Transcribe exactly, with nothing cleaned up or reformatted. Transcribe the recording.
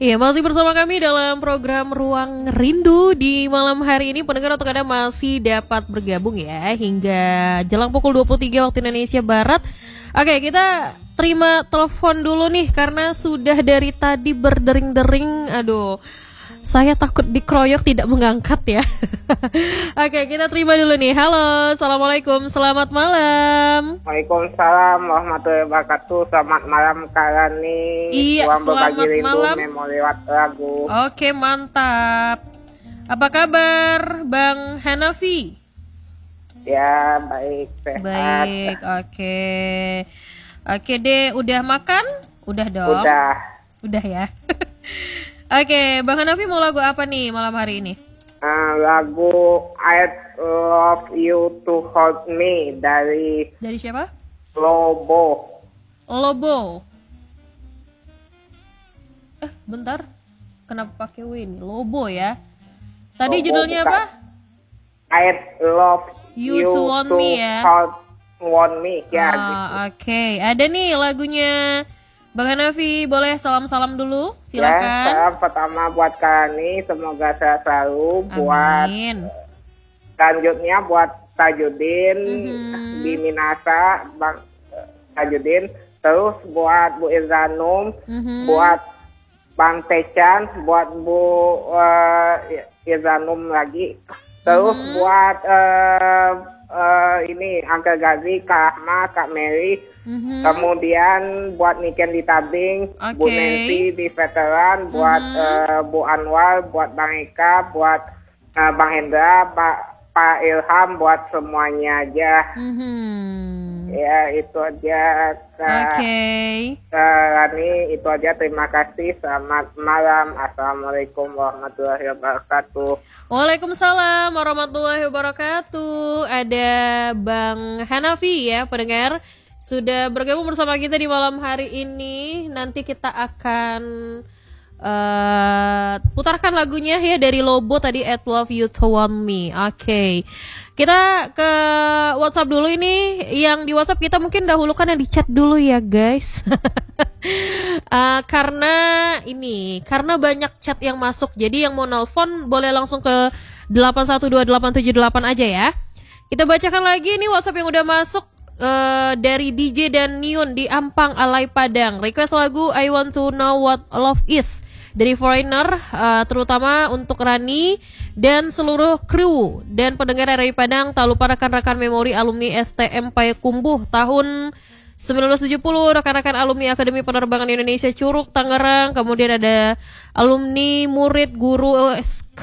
Iya, masih bersama kami dalam program Ruang Rindu di malam hari ini. Pendengar untuk Anda masih dapat bergabung ya hingga jelang pukul dua puluh tiga waktu Indonesia Barat. Oke, kita terima telepon dulu nih karena sudah dari tadi berdering-dering. Aduh, saya takut dikeroyok tidak mengangkat ya. Oke, kita terima dulu nih. Halo, assalamualaikum, selamat malam. Waalaikumsalam warahmatullahi wabarakatuh. Selamat malam Kak Rani. Iya, Ruang berbagi selamat rindu malam. memori lewat lagu. Oke, mantap. Apa kabar Bang Hanafi? Ya, baik, sehat. Baik, oke. Oke deh, udah makan? Udah dong? Udah. Udah ya. Oke, Bang Hanafi mau lagu apa nih malam hari ini? Uh, lagu I Love You to Hold Me dari Dari siapa? Lobo. Lobo. Eh, bentar. Kenapa pakai W ini? Lobo ya. Tadi Lobo judulnya bukan. apa? I Love You You, to Want to Me ya? Hold Want Me. Ya, gitu. Ah, oke. Ada nih lagunya Bang Hanafi, boleh salam-salam dulu? Ya, Silakan. salam pertama buat Kak Rani, semoga sehat selalu. Buat Amin. selanjutnya buat Tajudin Mhm. di Minasa, Bang eh, Tajudin. Terus buat Bu Irzanum, Mhm. buat Bang Tecan, buat Bu uh, Irzanum lagi. Terus Mhm. buat eh, eh, ini Angkel Gazi, Kak Ahmad, Kak Mary. Mhm. Kemudian buat Niken di Tabing, Bu Oke. Nancy di Veteran, buat Mhm. eh, Bu Anwar, buat Bang Eka, buat eh, Bang Hendra, Pak Pak Ilham, buat semuanya aja. Mhm. Ya, itu aja. Kak Oke. Kak Rani, itu aja. Terima kasih. Selamat malam. Assalamualaikum warahmatullahi wabarakatuh. Waalaikumsalam warahmatullahi wabarakatuh. Ada Bang Hanafi ya, pendengar. Sudah bergabung bersama kita di malam hari ini. Nanti kita akan uh, putarkan lagunya ya dari Lobo tadi, I Love You to Want Me. Oke. Kita ke WhatsApp dulu ini. Yang di WhatsApp kita mungkin dahulukan yang di chat dulu ya guys. Uh, karena ini karena banyak chat yang masuk, jadi yang mau nelpon boleh langsung ke delapan satu dua delapan tujuh delapan aja ya. Kita bacakan lagi nih WhatsApp yang udah masuk. Uh, dari D J dan Niun di Ampang Alai Padang, request lagu I Want to Know What Love Is dari Foreigner, uh, terutama untuk Rani dan seluruh kru dan pendengar R R I Padang. Tak lupa rekan-rekan memori alumni S T M Payakumbuh tahun sembilan belas tujuh puluh, rekan-rekan alumni Akademi Penerbangan Indonesia Curug Tangerang, kemudian ada alumni murid guru